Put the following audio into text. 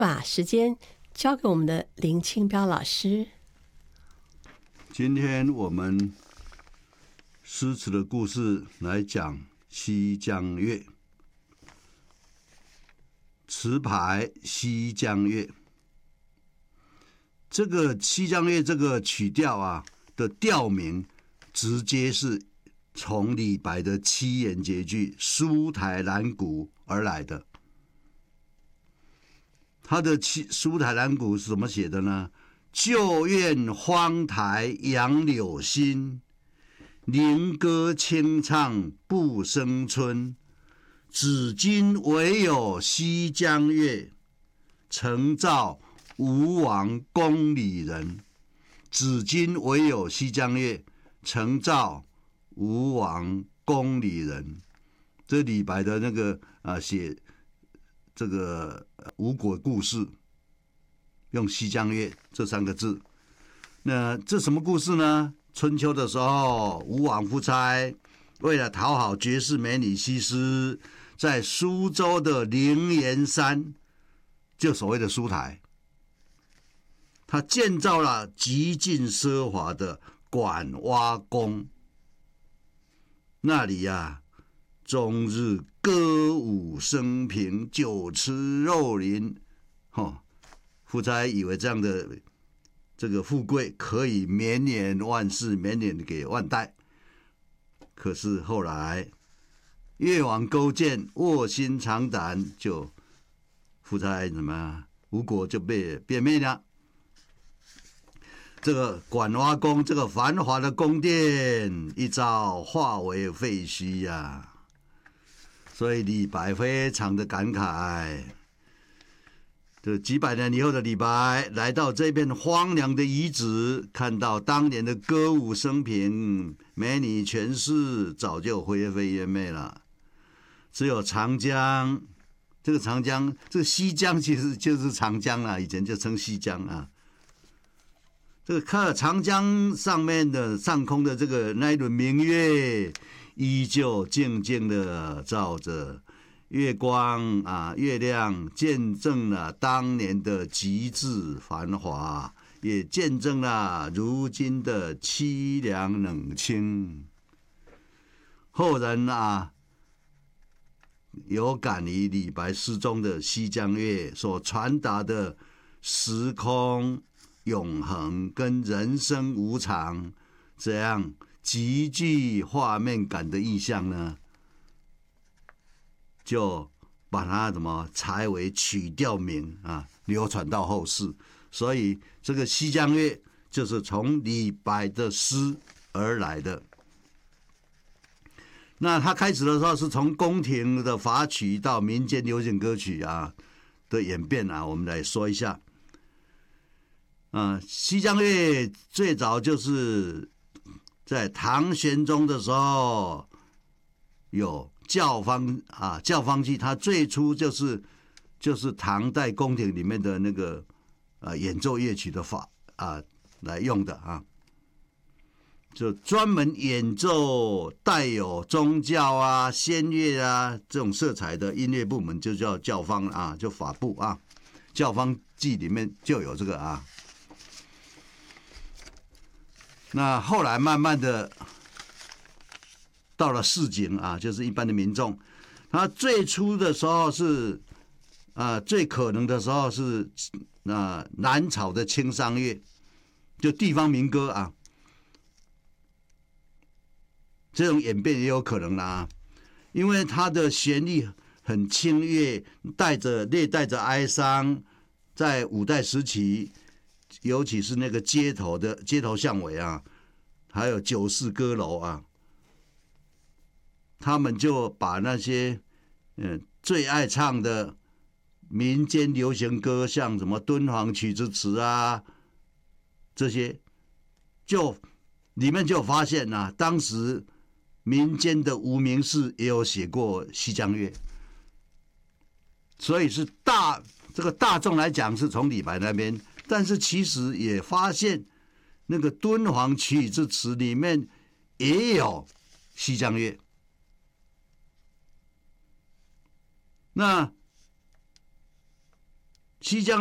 把时间交给我们的林清标老师。 今天我们诗词的故事来讲西江月，词牌西江月。这个西江月这个曲调啊的调名，直接是从李白的七言绝句《苏台兰谷》而来的。他的《苏台兰谷》是怎么写的呢？旧院荒台杨柳新，菱歌清唱不生春。至今唯有西江月，承造吴王宫里人。至今唯有西江月，承造吴王宫里人。这李白的那个写这个吴国故事，用西江月这3个字。那这什么故事呢？春秋的时候，吴王夫差为了讨好绝世美女西施，在苏州的灵岩山，就所谓的苏台，他建造了极尽奢华的管蛙宫。那里啊，终日歌舞升平，酒池肉林。夫差以为这样的这个富贵可以绵延万世，绵延给万代。可是后来越王勾践卧薪尝胆，就夫差怎么吴国就被变灭了。这个管蛙宫，这个繁华的宫殿，一朝化为废墟呀。所以李白非常的感慨。这几百年以后的李白来到这片荒凉的遗址，看到当年的歌舞升平、美女权势早就灰飞烟灭了，只有长江。这个长江，这个西江其实就是长江啦，以前就称西江啊。这个看长江上面的上空的那一轮明月，依旧静静的照着。月光啊，月亮见证了当年的极致繁华，也见证了如今的凄凉冷清。后人啊，有感于李白诗中的西江月所传达的时空永恒跟人生无常这样极具画面感的意象呢，就把它裁为曲调名啊，流传到后世。所以这个西江月就是从李白的诗而来的。那他开始的时候是从宫廷的法曲到民间流行歌曲啊的演变啊，我们来说一下。西江月最早就是在唐玄宗的时候有教坊剧，它最初就是唐代宫廷里面的那个演奏乐曲的法来用的啊，就专门演奏带有宗教啊、仙乐啊这种色彩的音乐部门，就叫教坊啊，就法部啊，教坊剧里面就有这个啊。那后来慢慢的到了市井啊，就是一般的民众，他最初的时候是最可能的时候是南朝的清商乐，就地方民歌啊，这种演变也有可能啦，因为它的旋律很清越，略带着哀伤，在五代时期，尤其是那个街头巷尾啊，还有酒肆歌楼啊，他们就把那些最爱唱的民间流行歌，像什么敦煌曲之词啊，这些就里面就发现啊，当时民间的无名氏也有写过西江月，所以是这个大众来讲是从李白那边，但是其实也发现那个敦煌曲之词里面也有西江月。那西江